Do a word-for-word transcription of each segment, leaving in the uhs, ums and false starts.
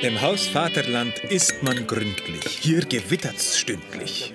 Im Haus Vaterland isst man gründlich. Hier gewittert's stündlich.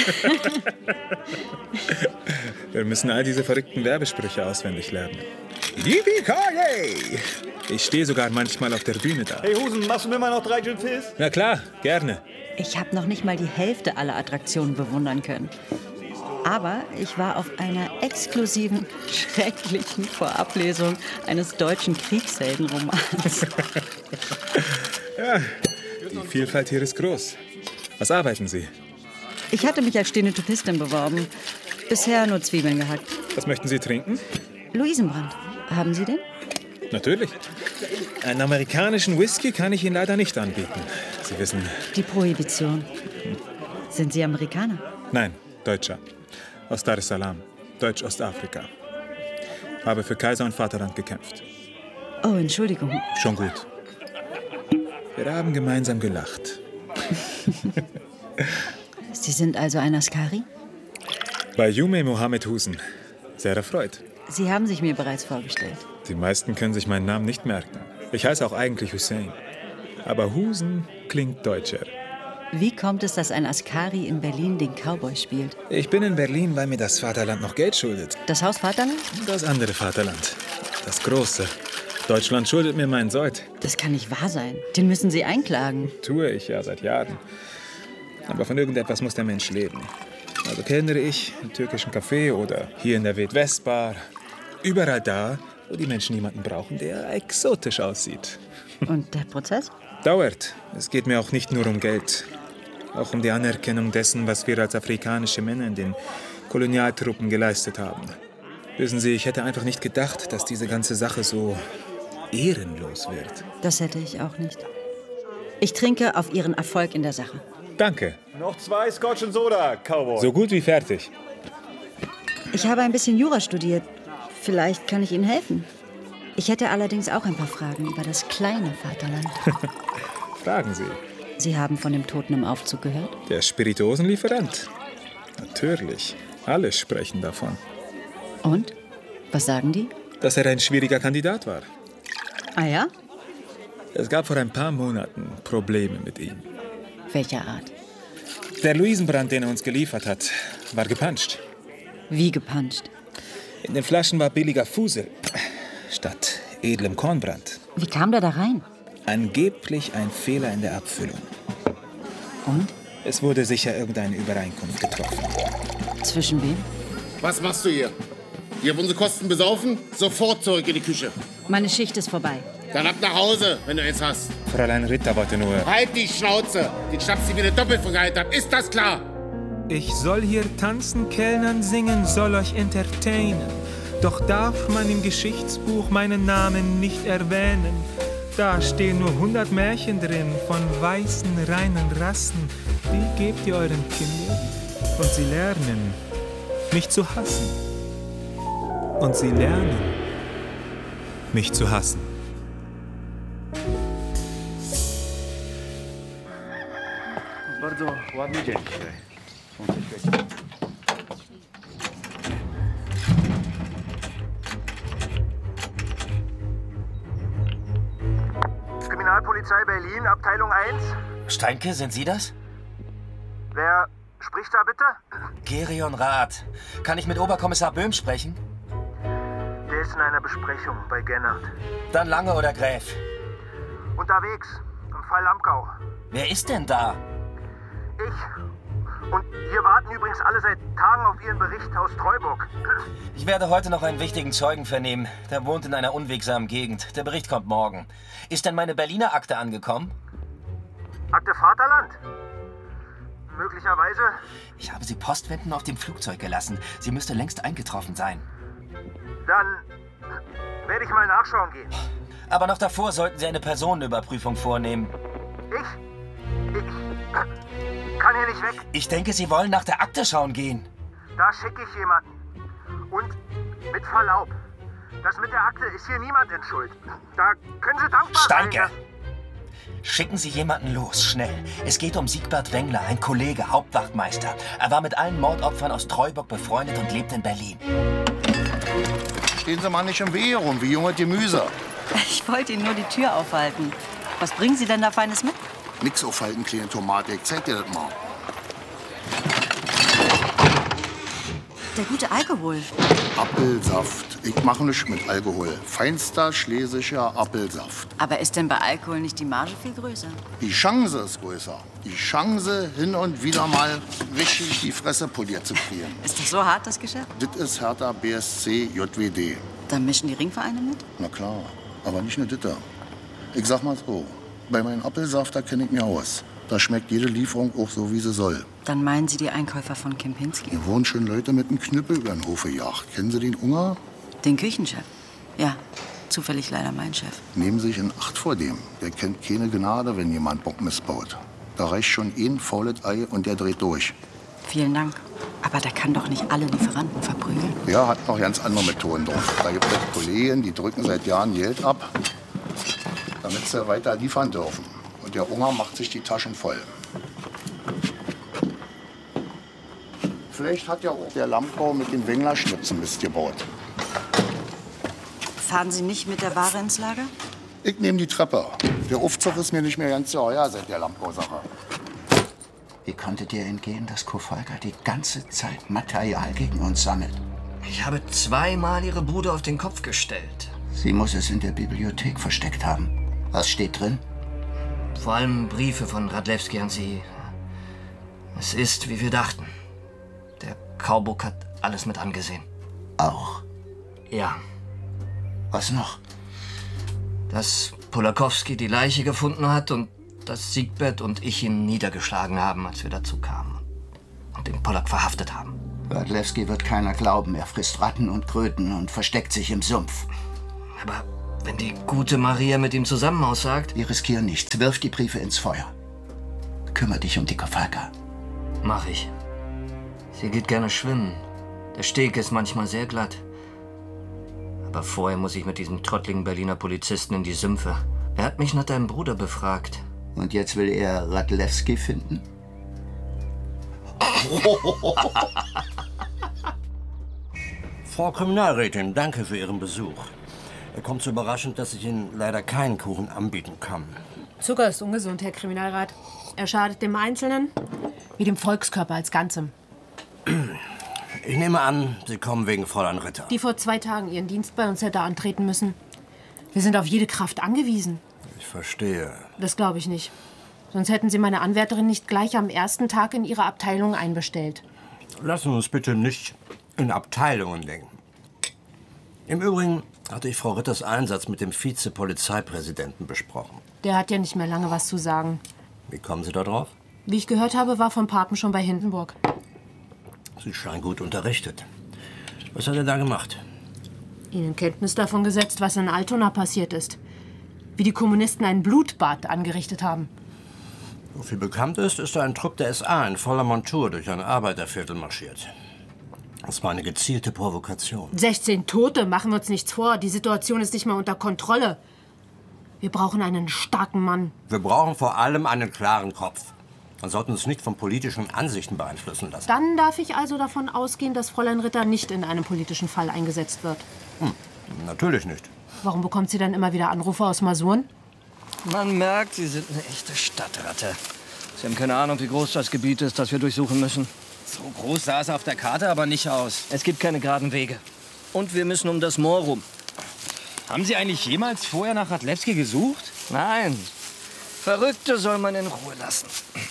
Wir müssen all diese verrückten Werbesprüche auswendig lernen. Yippie-ki-yay! Ich stehe sogar manchmal auf der Bühne da. Hey Husen, machst du mir mal noch drei Gin Fizz? Na klar, gerne. Ich habe noch nicht mal die Hälfte aller Attraktionen bewundern können. Aber ich war auf einer exklusiven, schrecklichen Vorablesung eines deutschen Kriegsheldenromans. Ja, die Vielfalt hier ist groß. Was arbeiten Sie? Ich hatte mich als Stenotypistin beworben. Bisher nur Zwiebeln gehackt. Was möchten Sie trinken? Luisenbrand. Haben Sie den? Natürlich. Einen amerikanischen Whisky kann ich Ihnen leider nicht anbieten. Sie wissen... Die Prohibition. Sind Sie Amerikaner? Nein, Deutscher. Aus Dar es Salaam, Deutsch-Ostafrika. Habe für Kaiser und Vaterland gekämpft. Oh, Entschuldigung. Schon gut. Wir haben gemeinsam gelacht. Sie sind also ein Askari? Bayoumé Mohammed Husen. Sehr erfreut. Sie haben sich mir bereits vorgestellt. Die meisten können sich meinen Namen nicht merken. Ich heiße auch eigentlich Hussein. Aber Husen klingt deutscher. Wie kommt es, dass ein Askari in Berlin den Cowboy spielt? Ich bin in Berlin, weil mir das Vaterland noch Geld schuldet. Das Haus Vaterland? Das andere Vaterland. Das große. Deutschland schuldet mir meinen Sold. Das kann nicht wahr sein. Den müssen Sie einklagen. Tue ich ja seit Jahren. Aber von irgendetwas muss der Mensch leben. Also kellnere ich im türkischen Café oder hier in der Wild-West-Bar. Überall da, wo die Menschen jemanden brauchen, der exotisch aussieht. Und der Prozess? Dauert. Es geht mir auch nicht nur um Geld. Auch um die Anerkennung dessen, was wir als afrikanische Männer in den Kolonialtruppen geleistet haben. Wissen Sie, ich hätte einfach nicht gedacht, dass diese ganze Sache so ehrenlos wird. Das hätte ich auch nicht. Ich trinke auf Ihren Erfolg in der Sache. Danke. Noch zwei Scotch und Soda, Cowboy. So gut wie fertig. Ich habe ein bisschen Jura studiert. Vielleicht kann ich Ihnen helfen. Ich hätte allerdings auch ein paar Fragen über das kleine Vaterland. Fragen Sie. Sie haben von dem Toten im Aufzug gehört? Der Spirituosenlieferant. Natürlich. Alle sprechen davon. Und? Was sagen die? Dass er ein schwieriger Kandidat war. Ah ja? Es gab vor ein paar Monaten Probleme mit ihm. Welcher Art? Der Luisenbrand, den er uns geliefert hat, war gepanscht. Wie gepanscht? In den Flaschen war billiger Fusel statt edlem Kornbrand. Wie kam der da rein? Angeblich ein Fehler in der Abfüllung. Und? Es wurde sicher irgendeine Übereinkunft getroffen. Zwischen wem? Was machst du hier? Hier haben unsere Kosten besaufen? Sofort zurück in die Küche. Meine Schicht ist vorbei. Dann ab nach Hause, wenn du eins hast. Fräulein Ritter wollte nur... Halt die Schnauze! Den Schnaps, den wir doppelt vergeilt haben. Ist das klar? Ich soll hier tanzen, kellnern, singen, soll euch entertainen. Doch darf man im Geschichtsbuch meinen Namen nicht erwähnen. Da stehen nur hundert Märchen drin von weißen, reinen Rassen. Die gebt ihr euren Kindern und sie lernen, mich zu hassen. Und sie lernen, mich zu hassen. Bardzo ładny dzień dzisiaj. Kriminalpolizei Berlin, Abteilung eins. Steinke, sind Sie das? Wer spricht da bitte? Gerion Rath. Kann ich mit Oberkommissar Böhm sprechen? Der ist in einer Besprechung bei Gennert. Dann Lange oder Gräf? Unterwegs, im Fall Lamkau. Wer ist denn da? Ich. Und wir warten übrigens alle seit Tagen auf Ihren Bericht aus Treuburg. Ich werde heute noch einen wichtigen Zeugen vernehmen. Der wohnt in einer unwegsamen Gegend. Der Bericht kommt morgen. Ist denn meine Berliner Akte angekommen? Akte Vaterland? Möglicherweise. Ich habe sie postwendend auf dem Flugzeug gelassen. Sie müsste längst eingetroffen sein. Dann werde ich mal nachschauen gehen. Aber noch davor sollten Sie eine Personenüberprüfung vornehmen. Ich? Ich kann hier nicht weg. Ich denke, Sie wollen nach der Akte schauen gehen. Da schicke ich jemanden. Und mit Verlaub, das mit der Akte ist hier niemand in Schuld. Da können Sie dankbar Steinke! sein. Schicken Sie jemanden los, schnell. Es geht um Siegbert Wengler, ein Kollege, Hauptwachtmeister. Er war mit allen Mordopfern aus Treuburg befreundet und lebt in Berlin. Stehen Sie mal nicht im Weh rum, wie junge Gemüse. Ich wollte Ihnen nur die Tür aufhalten. Was bringen Sie denn da Feines mit? Nix aufhalten, kleine Tomate. Ich zeig dir das mal. Der gute Alkohol. Apfelsaft. Ich mache nichts mit Alkohol. Feinster schlesischer Apfelsaft. Aber ist denn bei Alkohol nicht die Marge viel größer? Die Chance ist größer. Die Chance, hin und wieder mal richtig die Fresse poliert zu kriegen. Ist das so hart, das Geschäft? Das ist Hertha B S C J W D. Dann mischen die Ringvereine mit? Na klar, aber nicht nur das. Ich sag mal so, bei meinem Apfelsaft, da kenne ich mich aus. Da schmeckt jede Lieferung auch so, wie sie soll. Dann meinen Sie die Einkäufer von Kempinski? Hier wohnen schon Leute mit einem Knüppel über den Hof gejagt. Kennen Sie den Unger? Den Küchenchef? Ja, zufällig leider mein Chef. Nehmen Sie sich in Acht vor dem. Der kennt keine Gnade, wenn jemand Bock missbaut. Da reicht schon ein faules Ei und der dreht durch. Vielen Dank. Aber der kann doch nicht alle Lieferanten verprügeln. Ja, hat noch ganz andere Methoden drauf. Da gibt es Kollegen, die drücken seit Jahren Geld ab, damit sie weiter liefern dürfen. Und der Unger macht sich die Taschen voll. Vielleicht hat ja auch der Lamkau mit den Wengler-Schnipsen Mist gebaut. Fahren Sie nicht mit der Ware ins Lager? Ich nehme die Treppe. Der Aufzug ist mir nicht mehr ganz geheuer seit der Lamkau-Sache. Wie konnte dir entgehen, dass Kowalka die ganze Zeit Material gegen uns sammelt? Ich habe zweimal ihre Bude auf den Kopf gestellt. Sie muss es in der Bibliothek versteckt haben. Was steht drin? Vor allem Briefe von Radlewski an Sie. Es ist, wie wir dachten. Der Kauburg hat alles mit angesehen. Auch? Ja. Was noch? Dass Polakowski die Leiche gefunden hat und dass Siegbert und ich ihn niedergeschlagen haben, als wir dazu kamen. Und den Polak verhaftet haben. Radlewski wird keiner glauben. Er frisst Ratten und Kröten und versteckt sich im Sumpf. Aber wenn die gute Maria mit ihm zusammen aussagt... Wir riskieren nichts. Wirf die Briefe ins Feuer. Kümmere dich um die Kowalka. Mach ich. Sie geht gerne schwimmen. Der Steg ist manchmal sehr glatt. Aber vorher muss ich mit diesem trottligen Berliner Polizisten in die Sümpfe. Er hat mich nach deinem Bruder befragt. Und jetzt will er Radlewski finden? Frau Kriminalrätin, danke für Ihren Besuch. Er kommt so überraschend, dass ich Ihnen leider keinen Kuchen anbieten kann. Zucker ist ungesund, Herr Kriminalrat. Er schadet dem Einzelnen wie dem Volkskörper als Ganzem. Ich nehme an, Sie kommen wegen Fräulein Ritter. Die vor zwei Tagen ihren Dienst bei uns hätte antreten müssen. Wir sind auf jede Kraft angewiesen. Ich verstehe. Das glaube ich nicht. Sonst hätten Sie meine Anwärterin nicht gleich am ersten Tag in Ihre Abteilung einbestellt. Lassen wir uns bitte nicht in Abteilungen denken. Im Übrigen hatte ich Frau Ritters Einsatz mit dem Vize-Polizeipräsidenten besprochen. Der hat ja nicht mehr lange was zu sagen. Wie kommen Sie da drauf? Wie ich gehört habe, war von Papen schon bei Hindenburg. Sie scheinen gut unterrichtet. Was hat er da gemacht? Ihnen Kenntnis davon gesetzt, was in Altona passiert ist. Wie die Kommunisten ein Blutbad angerichtet haben. So viel bekannt ist, ist da ein Trupp der S A in voller Montur durch ein Arbeiterviertel marschiert. Das war eine gezielte Provokation. sechzehn Tote, machen wir uns nichts vor. Die Situation ist nicht mehr unter Kontrolle. Wir brauchen einen starken Mann. Wir brauchen vor allem einen klaren Kopf. Man sollte uns nicht von politischen Ansichten beeinflussen lassen. Dann darf ich also davon ausgehen, dass Fräulein Ritter nicht in einem politischen Fall eingesetzt wird. Hm, natürlich nicht. Warum bekommt sie dann immer wieder Anrufe aus Masuren? Man merkt, Sie sind eine echte Stadtratte. Sie haben keine Ahnung, wie groß das Gebiet ist, das wir durchsuchen müssen. So groß sah es auf der Karte aber nicht aus. Es gibt keine geraden Wege. Und wir müssen um das Moor rum. Haben Sie eigentlich jemals vorher nach Radlewski gesucht? Nein. Verrückte soll man in Ruhe lassen.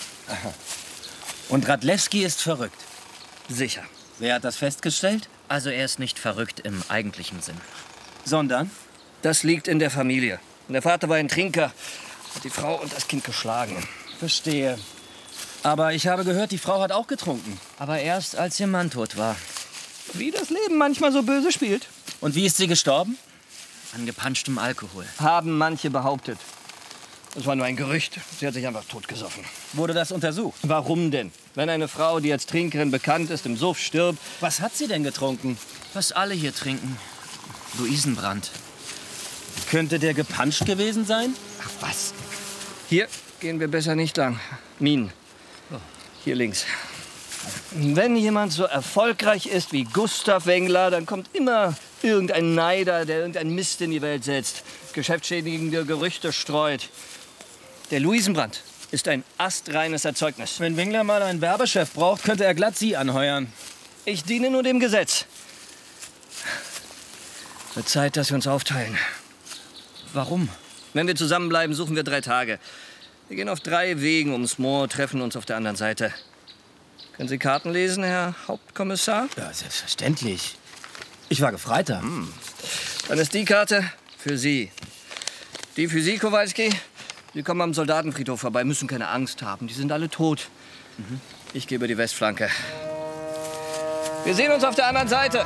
Und Radlewski ist verrückt? Sicher. Wer hat das festgestellt? Also er ist nicht verrückt im eigentlichen Sinn. Sondern? Das liegt in der Familie. Der Vater war ein Trinker, hat die Frau und das Kind geschlagen. Verstehe. Aber ich habe gehört, die Frau hat auch getrunken. Aber erst als ihr Mann tot war. Wie das Leben manchmal so böse spielt. Und wie ist sie gestorben? An gepanschtem Alkohol. Haben manche behauptet. Das war nur ein Gerücht. Sie hat sich einfach totgesoffen. Wurde das untersucht? Warum denn? Wenn eine Frau, die als Trinkerin bekannt ist, im Suff stirbt... Was hat sie denn getrunken? Was alle hier trinken. Luisenbrand. Könnte der gepanscht gewesen sein? Ach was. Hier gehen wir besser nicht lang. Minen. Hier links. Wenn jemand so erfolgreich ist wie Gustav Wengler, dann kommt immer irgendein Neider, der irgendeinen Mist in die Welt setzt, geschäftsschädigende Gerüchte streut. Der Luisenbrand ist ein astreines Erzeugnis. Wenn Wengler mal einen Werbechef braucht, könnte er glatt Sie anheuern. Ich diene nur dem Gesetz. Wird Zeit, dass wir uns aufteilen. Warum? Wenn wir zusammenbleiben, suchen wir drei Tage. Wir gehen auf drei Wegen ums Moor, treffen uns auf der anderen Seite. Können Sie Karten lesen, Herr Hauptkommissar? Ja, selbstverständlich. Ich war Gefreiter. Hm. Dann ist die Karte für Sie. Die für Sie, Kowalski. Sie kommen am Soldatenfriedhof vorbei, müssen keine Angst haben. Die sind alle tot. Mhm. Ich gebe die Westflanke. Wir sehen uns auf der anderen Seite.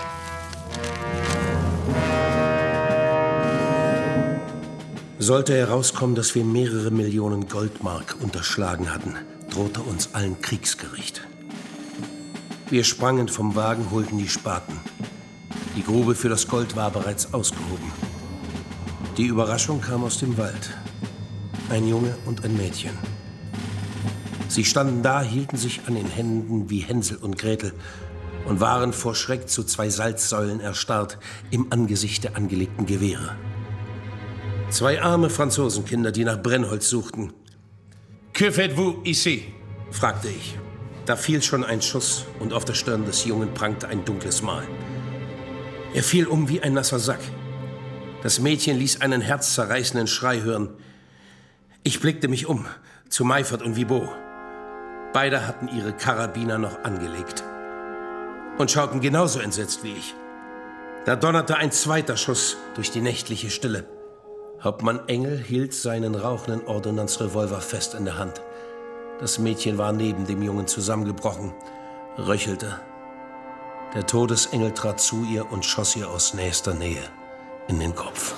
Sollte herauskommen, dass wir mehrere Millionen Goldmark unterschlagen hatten, drohte uns allen Kriegsgericht. Wir sprangen vom Wagen, holten die Spaten. Die Grube für das Gold war bereits ausgehoben. Die Überraschung kam aus dem Wald. Ein Junge und ein Mädchen. Sie standen da, hielten sich an den Händen wie Hänsel und Gretel und waren vor Schreck zu zwei Salzsäulen erstarrt im Angesicht der angelegten Gewehre. Zwei arme Franzosenkinder, die nach Brennholz suchten. Que faites-vous ici? Fragte ich. Da fiel schon ein Schuss und auf der Stirn des Jungen prangte ein dunkles Mal. Er fiel um wie ein nasser Sack. Das Mädchen ließ einen herzzerreißenden Schrei hören. Ich blickte mich um, zu Meifert und Wibot. Beide hatten ihre Karabiner noch angelegt und schauten genauso entsetzt wie ich. Da donnerte ein zweiter Schuss durch die nächtliche Stille. Hauptmann Engel hielt seinen rauchenden Ordonnanzrevolver fest in der Hand. Das Mädchen war neben dem Jungen zusammengebrochen, röchelte. Der Todesengel trat zu ihr und schoss ihr aus nächster Nähe in den Kopf.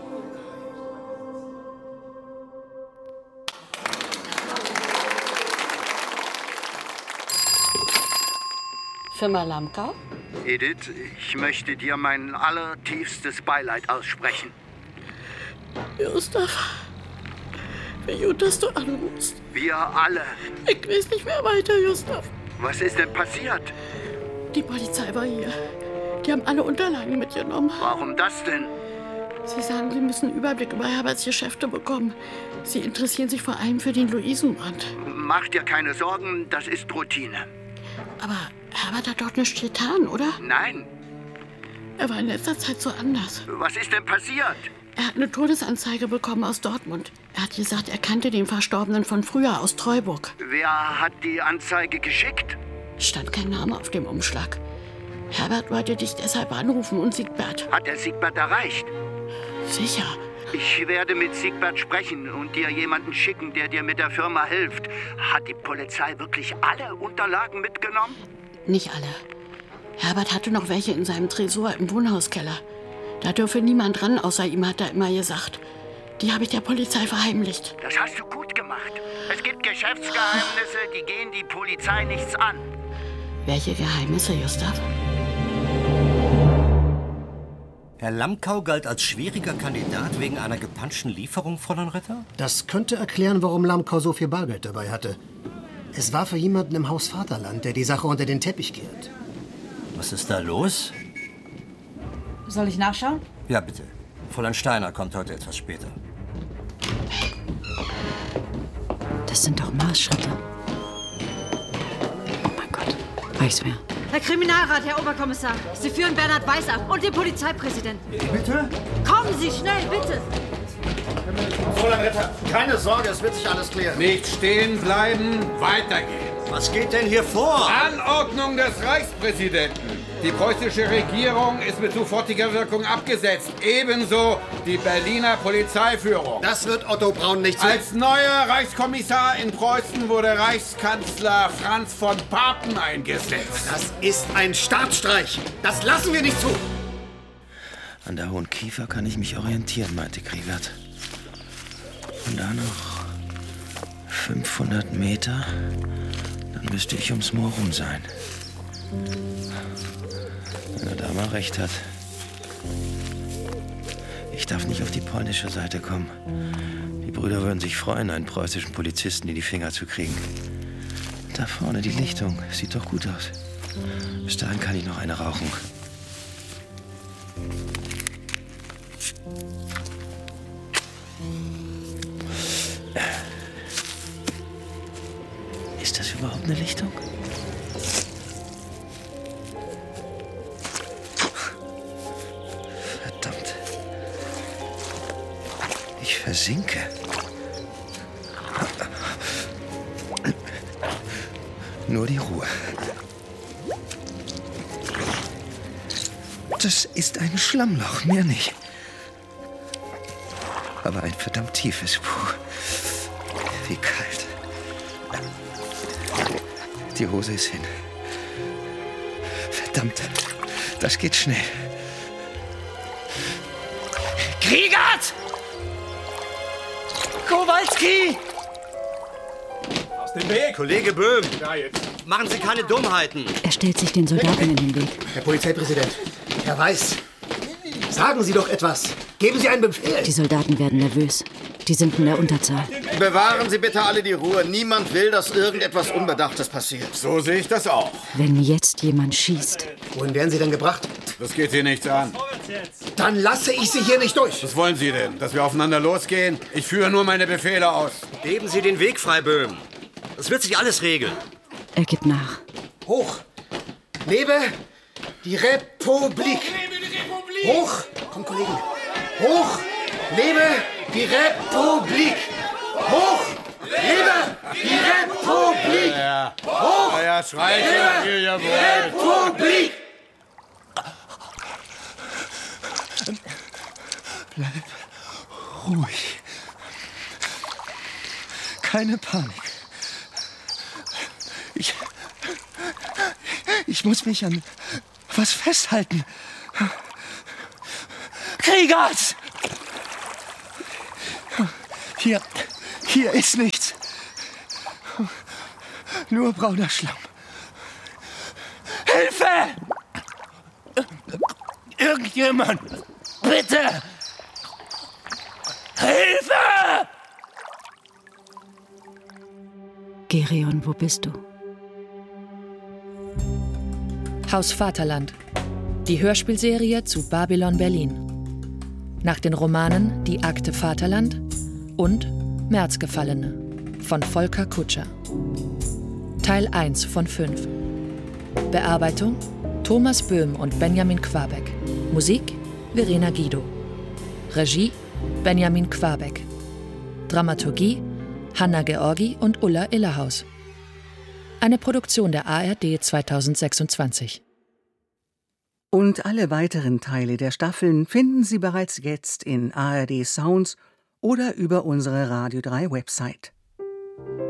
Firma Lamkau? Edith, ich möchte dir mein allertiefstes Beileid aussprechen. Gustav, wie gut, dass du anrufst. Wir alle. Ich weiß nicht mehr weiter, Gustav. Was ist denn passiert? Die Polizei war hier. Die haben alle Unterlagen mitgenommen. Warum das denn? Sie sagen, sie müssen einen Überblick über Herberts Geschäfte bekommen. Sie interessieren sich vor allem für den Luisenbrand. Mach dir keine Sorgen, das ist Routine. Aber Herbert hat doch nichts getan, oder? Nein. Er war in letzter Zeit so anders. Was ist denn passiert? Er hat eine Todesanzeige bekommen aus Dortmund. Er hat gesagt, er kannte den Verstorbenen von früher aus Treuburg. Wer hat die Anzeige geschickt? Stand kein Name auf dem Umschlag. Herbert wollte dich deshalb anrufen und Siegbert. Hat er Siegbert erreicht? Sicher. Ich werde mit Siegbert sprechen und dir jemanden schicken, der dir mit der Firma hilft. Hat die Polizei wirklich alle Unterlagen mitgenommen? Nicht alle. Herbert hatte noch welche in seinem Tresor im Wohnhauskeller. Da dürfe niemand ran, außer ihm, hat er immer gesagt. Die habe ich der Polizei verheimlicht. Das hast du gut gemacht. Es gibt Geschäftsgeheimnisse, die gehen die Polizei nichts an. Welche Geheimnisse, Gustav? Herr Lamkau galt als schwieriger Kandidat wegen einer gepanschten Lieferung, Fräulein Ritter? Das könnte erklären, warum Lamkau so viel Bargeld dabei hatte. Es war für jemanden im Haus Vaterland, der die Sache unter den Teppich kehrt. Was ist da los? Soll ich nachschauen? Ja, bitte. Fräulein Steiner kommt heute etwas später. Das sind doch Marsschritte. Oh mein Gott, weiß wer. Herr Kriminalrat, Herr Oberkommissar, Sie führen Bernhard Weiß ab und den Polizeipräsidenten. Bitte? Kommen Sie schnell, bitte! Fräulein Ritter, keine Sorge, es wird sich alles klären. Nicht stehen bleiben, weitergehen. Was geht denn hier vor? Anordnung des Reichspräsidenten. Die preußische Regierung ist mit sofortiger Wirkung abgesetzt. Ebenso die Berliner Polizeiführung. Das wird Otto Braun nicht so... Als neuer Reichskommissar in Preußen wurde Reichskanzler Franz von Papen eingesetzt. Das ist ein Staatsstreich. Das lassen wir nicht zu. An der Hohen Kiefer kann ich mich orientieren, meinte Kriegert. Und da noch fünfhundert Meter, dann müsste ich ums Moor rum sein. Wenn er da mal recht hat. Ich darf nicht auf die polnische Seite kommen. Die Brüder würden sich freuen, einen preußischen Polizisten in die Finger zu kriegen. Da vorne die Lichtung. Sieht doch gut aus. Bis dahin kann ich noch eine rauchen. Ist das überhaupt eine Lichtung? Verdammt. Ich versinke. Nur die Ruhe. Das ist ein Schlammloch, mehr nicht. Aber ein verdammt tiefes. Puh. Wie kalt. Die Hose ist hin. Verdammt, das geht schnell. Kriegert! Kowalski! Aus dem Weg! Kollege Böhm! Ja, jetzt. Machen Sie keine Dummheiten! Er stellt sich den Soldaten in den Weg. Herr Polizeipräsident, Herr Weiß, sagen Sie doch etwas. Geben Sie einen Befehl. Die Soldaten werden nervös. Die sind in der Unterzahl. Bewahren Sie bitte alle die Ruhe. Niemand will, dass irgendetwas Unbedachtes passiert. So sehe ich das auch. Wenn jetzt jemand schießt. Wohin werden Sie denn gebracht? Das geht Sie nichts an. Dann lasse ich Sie hier nicht durch. Was wollen Sie denn? Dass wir aufeinander losgehen? Ich führe nur meine Befehle aus. Geben Sie den Weg frei, Böhm. Es wird sich alles regeln. Er gibt nach. Hoch! Lebe die Republik! Hoch! Komm, Kollegen! Hoch! Lebe die Republik! Hoch! Lebe die Republik! Ja, ja. Hoch! Ja, ja, schreit Lebe ihr, die Republik! Bleib ruhig. Keine Panik. Ich... Ich muss mich an was festhalten. Kriegers! Hier... Hier ist nichts. Nur brauner Schlamm. Hilfe! Irgendjemand! Bitte! Hilfe! Gereon, wo bist du? Haus Vaterland. Die Hörspielserie zu Babylon Berlin. Nach den Romanen Die Akte Vaterland und Märzgefallene von Volker Kutscher. Teil eins von fünf. Bearbeitung Thomas Böhm und Benjamin Quabeck. Musik Verena Guido. Regie Benjamin Quabeck. Dramaturgie Hanna Georgi und Ulla Illerhaus. Eine Produktion der A R D zweitausendsechsundzwanzig. Und alle weiteren Teile der Staffeln finden Sie bereits jetzt in A R D Sounds oder über unsere Radio drei Website.